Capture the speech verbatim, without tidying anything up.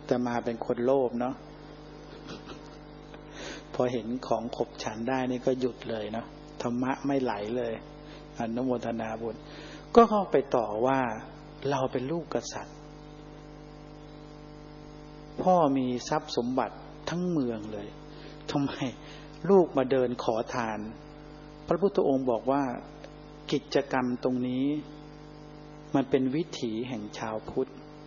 แต่มาเป็นคนโลภเนาะพอเห็นของขบฉันได้นี่ก็หยุดเลยเนาะธรรมะไม่ไหลเลยอนุโมทนาบุญก็เข้าไปต่อว่าเราเป็นลูกกษัตริย์พ่อมีทรัพย์สมบัติทั้งเมืองเลยทำไมลูกมาเดินขอทานพระพุทธองค์บอกว่ากิจกรรมตรงนี้มันเป็นวิถีแห่งชาวพุทธ